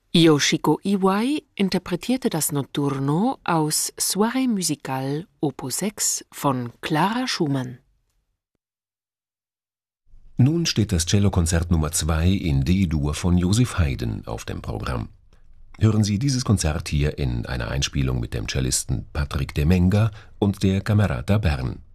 Yoshiko Iwai interpretierte das Notturno aus Soirée musicale Opus 6 von Clara Schumann. Nun steht das Cellokonzert Nummer 2 in D-Dur von Joseph Haydn auf dem Programm. Hören Sie dieses Konzert hier in einer Einspielung mit dem Cellisten Patrick Demenga und der Camerata Bern.